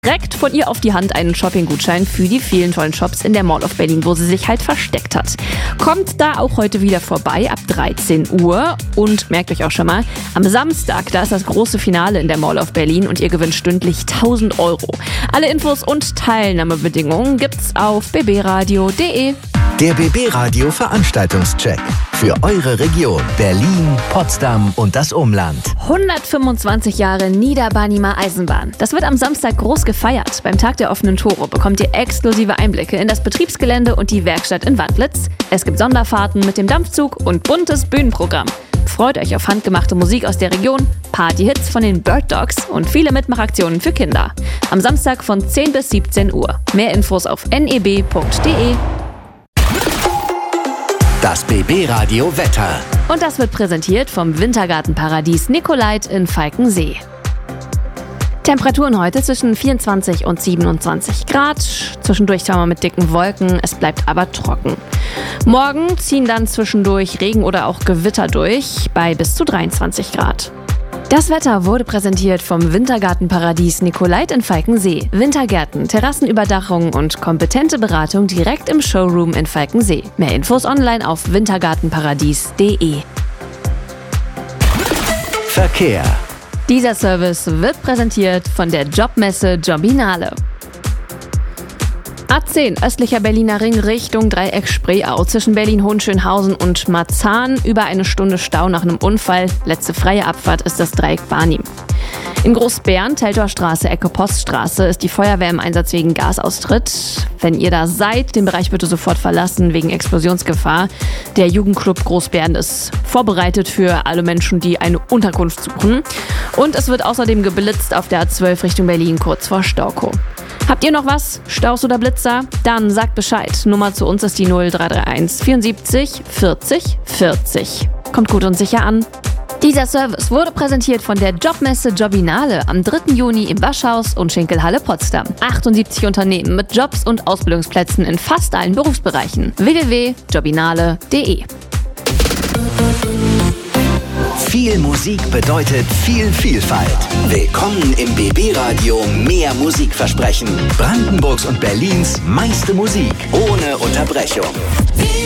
direkt von ihr auf die Hand einen Shopping-Gutschein für die vielen tollen Shops in der Mall of Berlin, wo sie sich halt versteckt hat. Kommt da auch heute wieder vorbei ab 13 Uhr und merkt euch auch schon mal, am Samstag, da ist das große Finale in der Mall of Berlin und ihr gewinnt stündlich 1.000 €. Alle Infos und Teilnahmebedingungen gibt's auf bbradio.de. Der BB Radio Veranstaltungscheck für eure Region Berlin, Potsdam und das Umland. 125 Jahre Niederbarnimer Eisenbahn. Das wird am Samstag groß gefeiert. Beim Tag der offenen Tore bekommt ihr exklusive Einblicke in das Betriebsgelände und die Werkstatt in Wandlitz. Es gibt Sonderfahrten mit dem Dampfzug und buntes Bühnenprogramm. Freut euch auf handgemachte Musik aus der Region, Partyhits von den Bird Dogs und viele Mitmachaktionen für Kinder. Am Samstag von 10 bis 17 Uhr. Mehr Infos auf neb.de. Das BB Radio Wetter. Und das wird präsentiert vom Wintergartenparadies Nicolait in Falkensee. Temperaturen heute zwischen 24 und 27 Grad. Zwischendurch zwar mal mit dicken Wolken, es bleibt aber trocken. Morgen ziehen dann zwischendurch Regen oder auch Gewitter durch bei bis zu 23 Grad. Das Wetter wurde präsentiert vom Wintergartenparadies Nicolait in Falkensee. Wintergärten, Terrassenüberdachung und kompetente Beratung direkt im Showroom in Falkensee. Mehr Infos online auf wintergartenparadies.de. Verkehr. Dieser Service wird präsentiert von der Jobmesse Jobinale. A10, östlicher Berliner Ring Richtung Dreieck Spreeau zwischen Berlin-Hohenschönhausen und Marzahn. Über eine Stunde Stau nach einem Unfall. Letzte freie Abfahrt ist das Dreieck Barnim. In Großbären, Teltower Straße, Ecke Poststraße, ist die Feuerwehr im Einsatz wegen Gasaustritt. Wenn ihr da seid, den Bereich bitte sofort verlassen wegen Explosionsgefahr. Der Jugendclub Großbären ist vorbereitet für alle Menschen, die eine Unterkunft suchen. Und es wird außerdem geblitzt auf der A12 Richtung Berlin, kurz vor Storkow. Habt ihr noch was? Staus oder Blitzer? Dann sagt Bescheid. Nummer zu uns ist die 0331 74 40 40. Kommt gut und sicher an. Dieser Service wurde präsentiert von der Jobmesse Jobinale am 3. Juni im Waschhaus und Schinkelhalle Potsdam. 78 Unternehmen mit Jobs und Ausbildungsplätzen in fast allen Berufsbereichen. www.jobinale.de. Viel Musik bedeutet viel Vielfalt. Willkommen im BB Radio Mehr Musikversprechen. Brandenburgs und Berlins meiste Musik ohne Unterbrechung.